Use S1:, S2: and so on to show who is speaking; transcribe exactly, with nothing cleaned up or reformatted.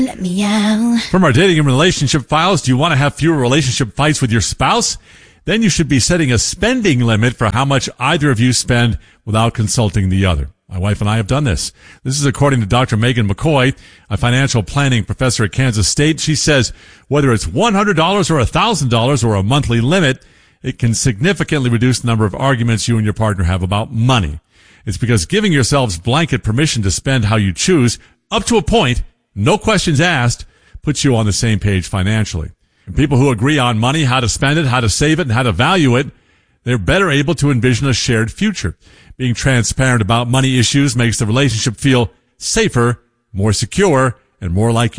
S1: Let me out.
S2: From our dating and relationship files, do you want to have fewer relationship fights with your spouse? Then you should be setting a spending limit for how much either of you spend without consulting the other. My wife and I have done this. This is according to Doctor Megan McCoy, a financial planning professor at Kansas State. She says whether it's one hundred dollars or one thousand dollars or a monthly limit, it can significantly reduce the number of arguments you and your partner have about money. It's because giving yourselves blanket permission to spend how you choose, up to a point, no questions asked, puts you on the same page financially. And people who agree on money, how to spend it, how to save it, and how to value it, they're better able to envision a shared future. Being transparent about money issues makes the relationship feel safer, more secure, and more like